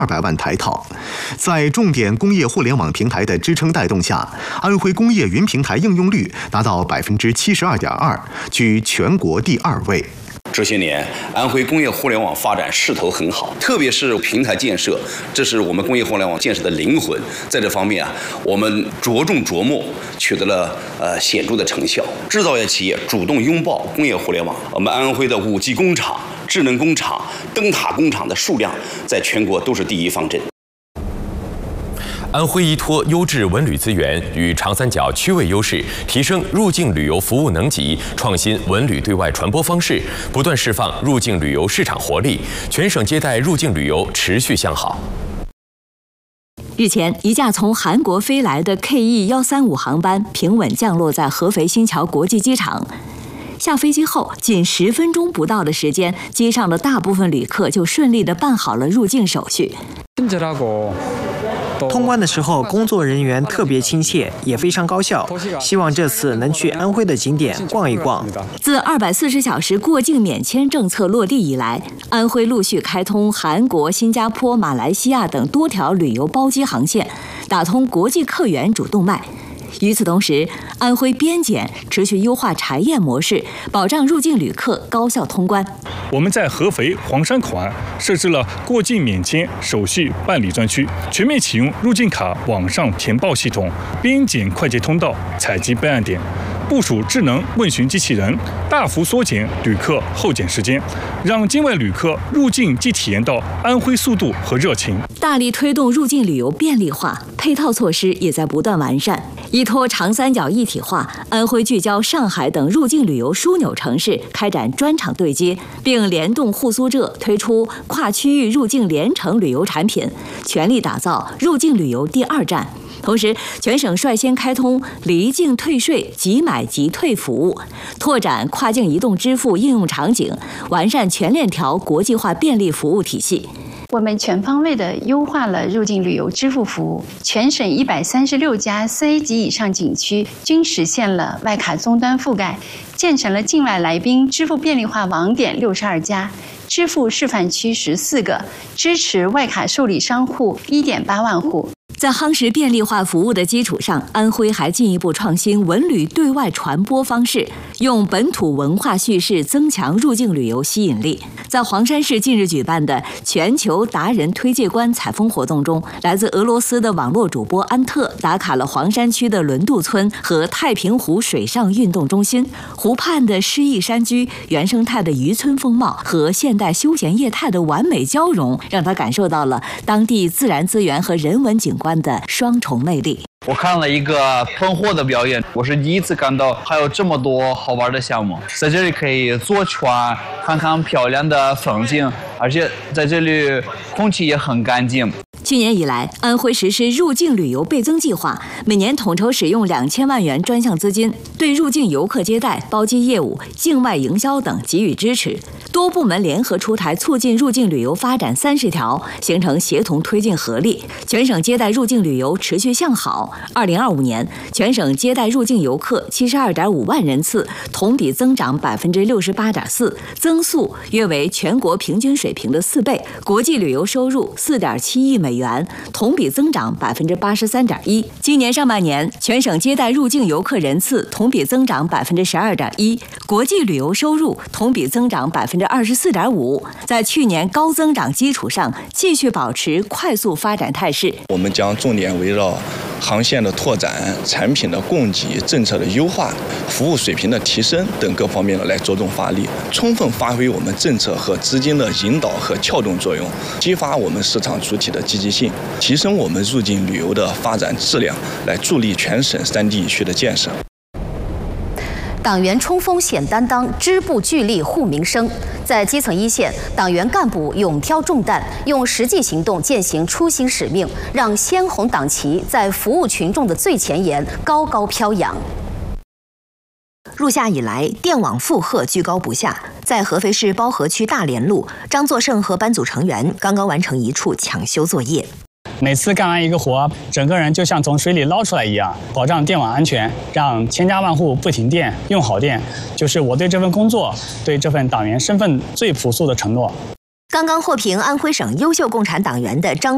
200万台套。在重点工业互联网平台的支撑带动下，安徽工业云平台应用率达到72.2%，居全国第2位。 这些年，安徽工业互联网发展势头很好，特别是平台建设，这是我们工业互联网建设的灵魂。在这方面啊，我们着重琢磨，取得了显著的成效。制造业企业主动拥抱工业互联网，我们安徽的5G 工厂、智能工厂、灯塔工厂的数量，在全国都是第一方阵。 安徽依托优质文旅资源与长三角区位优势，提升入境旅游服务能级，创新文旅对外传播方式，不断释放入境旅游市场活力，全省接待入境旅游持续向好。 日前，一架从韩国飞来的 KE135航班平稳降落在合肥新桥国际机场。下飞机后，仅10分钟不到的时间，机上的大部分旅客就顺利地办好了入境手续。 通关的时候，工作人员特别亲切，也非常高效。希望这次能去安徽的景点逛一逛。 自240小时过境免签政策落地以来，安徽陆续开通韩国、新加坡、马来西亚等多条旅游包机航线，打通国际客源主动脉。与此同时，安徽边检持续优化查验模式，保障入境旅客高效通关。 我们在合肥黄山口岸设置了过境免签手续办理专区，全面启用入境卡网上填报系统、边检快捷通道、采集备案点，部署智能问询机器人，大幅缩减旅客候检时间，让境外旅客入境既体验到安徽速度和热情。 大力推动入境旅游便利化，配套措施也在不断完善。依托长三角一体化，安徽聚焦上海等入境旅游枢纽城市，开展专场对接，并联动沪苏浙推出跨区域入境联程旅游产品，全力打造入境旅游第2站。同时，全省率先开通离境退税即买即退服务，拓展跨境移动支付应用场景，完善全链条国际化便利服务体系。 我们全方位地优化了入境旅游支付服务，全省136家4A 级以上景区均实现了外卡终端覆盖，建成了境外来宾支付便利化网点62家，支付示范区14个，支持外卡受理商户1.8万户。 在夯实便利化服务的基础上，安徽还进一步创新文旅对外传播方式，用本土文化叙事增强入境旅游吸引力。在黄山市近日举办的全球达人推介官采风活动中，来自俄罗斯的网络主播安特打卡了黄山区的轮渡村和太平湖水上运动中心，湖畔的诗意山居、原生态的渔村风貌和现代休闲业态的完美交融，让他感受到了当地自然资源和人文景观的双重魅力。 我看了一个喷火的表演，我是第一次看到还有这么多好玩的项目，在这里可以坐船，看看漂亮的风景，而且在这里空气也很干净。 去年以来，安徽实施入境旅游倍增计划，每年统筹使用2000万元专项资金，对入境游客接待、包机业务、境外营销等给予支持。多部门联合出台促进入境旅游发展30条，形成协同推进合力。全省接待入境旅游持续向好。2025年，全省接待入境游客72.5万人次，同比增长68.4%，增速约为全国平均水平的4倍。国际旅游收入4.7亿美元，同比增长83.1%。今年上半年，全省接待入境游客人次同比增长12.1%，国际旅游收入同比增长24.5%。在去年高增长基础上，继续保持快速发展态势。 我们将重点围绕航线的拓展、产品的供给、政策的优化、服务水平的提升等各方面来着重发力，充分发挥我们政策和资金的引导和撬动作用，激发我们市场主体的积极性，提升我们入境旅游的发展质量，来助力全省3地一区的建设。 党员冲锋显担当，支部聚力护民生。在基层一线，党员干部勇挑重担，用实际行动践行初心使命，让鲜红党旗在服务群众的最前沿高高飘扬。 入夏以来，电网负荷居高不下。在合肥市包河区大连路，张作胜和班组成员刚刚完成一处抢修作业。 每次干完一个活，整个人就像从水里捞出来一样，保障电网安全，让千家万户不停电、用好电，就是我对这份工作、对这份党员身份最朴素的承诺。 刚刚获评安徽省优秀共产党员的张